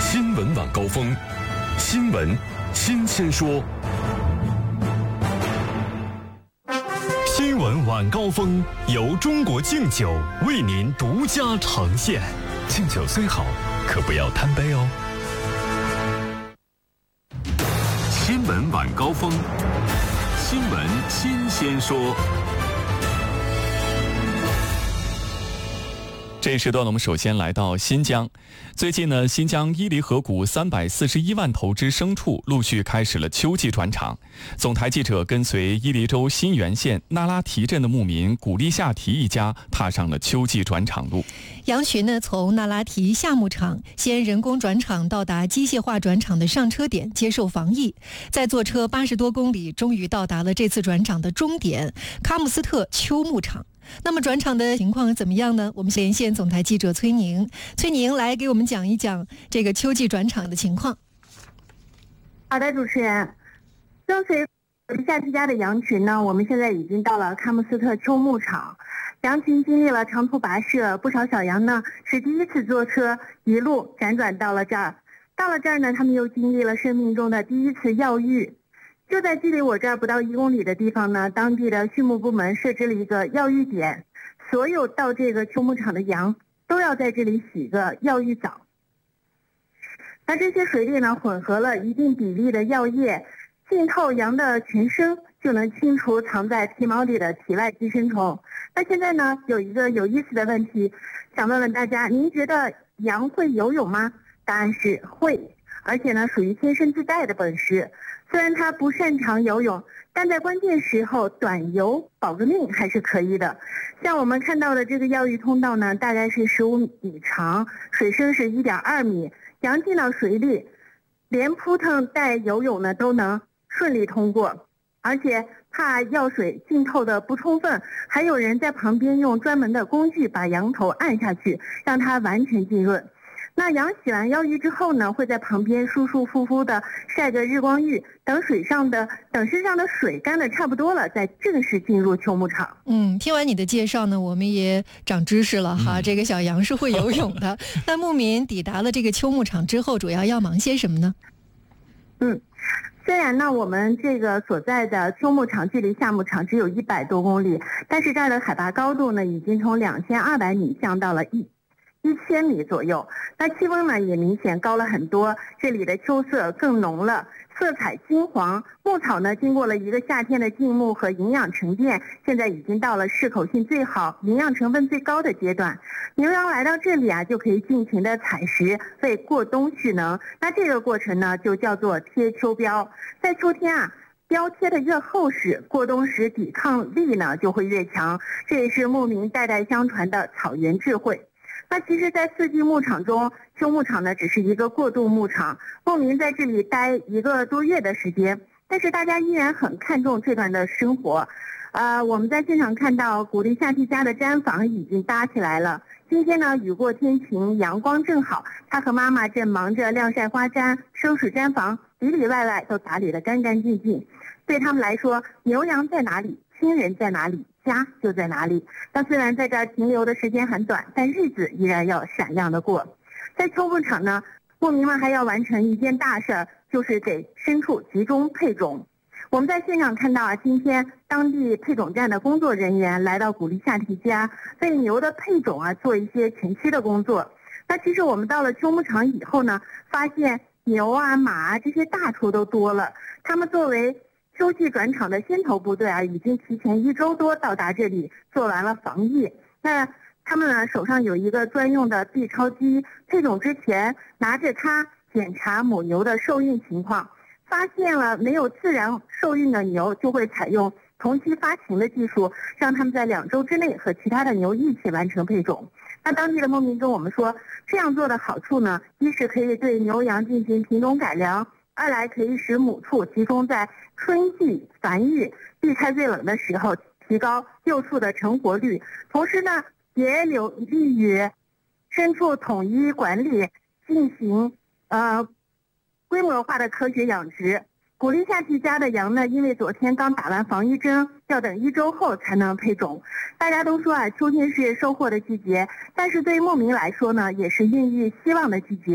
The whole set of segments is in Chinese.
新闻晚高峰，新闻新鲜说。新闻晚高峰由中国敬酒为您独家呈现。敬酒虽好，可不要贪杯哦。新闻晚高峰，新闻新鲜说。这一时段我们首先来到新疆。最近呢，新疆伊犁河谷341万头之牲畜陆续开始了秋季转场。总台记者跟随伊犁州新源县那拉提镇的牧民古力夏提一家踏上了秋季转场路。 羊群呢，从那拉提夏牧场先人工转场到达机械化转场的上车点接受防疫，再坐车80多公里，终于到达了这次转场的终点喀木斯特秋牧场。那么转场的情况怎么样呢？我们连线总台记者崔宁来给我们讲一讲这个秋季转场的情况。 好的，主持人，跟随夏提家的羊群呢，我们现在已经到了喀木斯特秋牧场。羊群经历了长途跋涉，不少小羊呢是第一次坐车一路辗转到了这儿。到了这儿呢，他们又经历了生命中的第一次药浴。就在距离我这儿不到1公里的地方呢，当地的畜牧部门设置了一个药浴点，所有到这个秋牧场的羊都要在这里洗个药浴澡。那这些水里呢，混合了一定比例的药液，浸透羊的全身，就能清除藏在皮毛里的体外寄生虫。那现在呢，有一个有意思的问题，想问问大家，您觉得羊会游泳吗？答案是会，而且呢，属于天生自带的本事。虽然它不擅长游泳，但在关键时候短游保个命还是可以的。像我们看到的这个药浴通道呢，大概是15米长，水深是1.2米，羊进到水里，连扑腾带游泳呢都能顺利通过。而且怕药水浸透的不充分，还有人在旁边用专门的工具把羊头按下去，让它完全浸润。那羊洗完药浴之后呢，会在旁边舒舒服服的晒个日光浴，等身上的水干的差不多了，再正式进入秋牧场。 听完你的介绍呢，我们也长知识了哈。这个小羊是会游泳的。那牧民抵达了这个秋牧场之后，主要忙些什么呢？ 虽然呢，我们这个所在的秋牧场距离夏牧场只有100多公里，但是这儿的海拔高度呢，已经从2200米降到了1000米左右。那气温呢也明显高了很多，这里的秋色更浓了，色彩金黄。牧草呢经过了一个夏天的静牧和营养沉淀，现在已经到了适口性最好、营养成分最高的阶段。牛羊来到这里啊，就可以尽情的采食，为过冬蓄能。那这个过程呢就叫做贴秋膘。在秋天啊，膘贴的越厚实，过冬时抵抗力呢就会越强，这也是牧民代代相传的草原智慧。那其实在4季牧场中，秋牧场呢只是一个过渡牧场，牧民在这里待1个多月的时间，但是大家依然很看重这段的生活。我们在现场看到古力夏提家的毡房已经搭起来了。今天呢雨过天晴，阳光正好，他和妈妈正忙着晾晒花毡，收拾毡房，里里外外都打理得干干净净。对他们来说，牛羊在哪里，亲人在哪里，家就在哪里。那虽然在这儿停留的时间很短，但日子依然要闪亮的过。在秋牧场呢，牧民们还要完成一件大事儿，就是给牲畜集中配种。我们在现场看到啊，今天当地配种站的工作人员来到古力夏提家，为牛的配种啊做一些前期的工作。那其实我们到了秋牧场以后呢，发现牛啊、马啊这些大畜都多了，他们作为秋季转场的先头部队啊，已经提前1周多到达这里，做完了防疫。那他们呢手上有一个专用的 B 超机，配种之前拿着它检查母牛的受孕情况，发现了没有自然受孕的牛，就会采用同期发情的技术，让他们在2周之内和其他的牛一起完成配种。那当地的牧民跟我们说，这样做的好处呢，一是可以对牛羊进行品种改良，二来可以使母畜集中在春季繁育，避开最冷的时候，提高幼畜的成活率。同时呢，也有利于牲畜统一管理，进行规模化的科学养殖。古力夏提家的羊呢，因为昨天刚打完防疫针，要等1周后才能配种。大家都说啊，秋天是收获的季节，但是对于牧民来说呢，也是孕育希望的季节。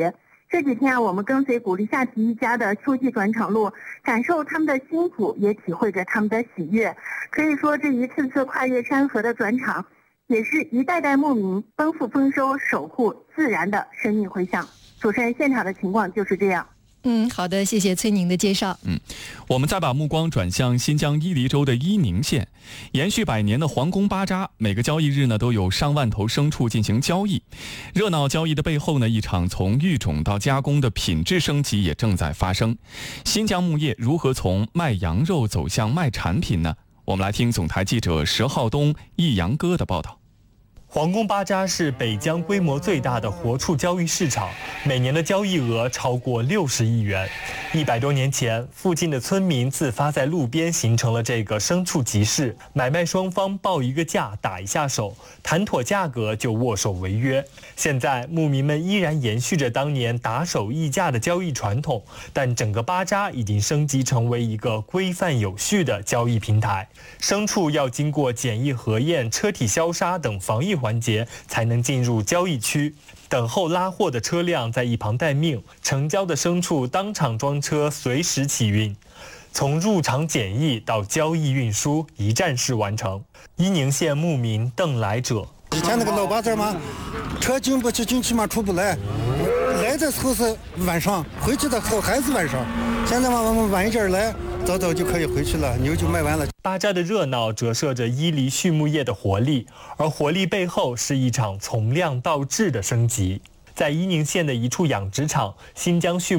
这几天我们跟随古力夏提一家的秋季转场路，感受他们的辛苦，也体会着他们的喜悦。可以说，这一次次跨越山河的转场，也是一代代牧民奔赴丰收，守护自然的生命回响。主持人，现场的情况就是这样。 好的，谢谢崔宁的介绍。 我们再把目光转向新疆伊犁州的伊宁县，延续100年的皇宫巴扎，每个交易日呢都有上万头牲畜进行交易。热闹交易的背后呢，一场从育种到加工的品质升级也正在发生。新疆牧业如何从卖羊肉走向卖产品呢？我们来听总台记者石浩东、易阳哥的报道。 皇宫巴扎是北疆规模最大的活畜交易市场，每年的交易额超过60亿元。100多年前，附近的村民自发在路边形成了这个牲畜集市，买卖双方报一个价，打一下手，谈妥价格就握手为约。现在，牧民们依然延续着当年打手议价的交易传统，但整个巴扎已经升级成为一个规范有序的交易平台。牲畜要经过检疫核验、车体消杀等防疫环节才能进入交易区，等候拉货的车辆在一旁待命，成交的牲畜当场装车，随时起运。从入场检疫到交易运输，一站式完成。伊宁县牧民邓来者： 以前那个老巴子嘛，车进不去，进去嘛出不来，来的时候是晚上，回去的时候还是晚上。现在嘛，我们晚一点来，早早就可以回去了，牛就卖完了。 巴扎的热闹折射着伊犁畜牧业的活力，而活力背后是一场从量到质的升级。在伊宁县的一处养殖场，新疆畜牧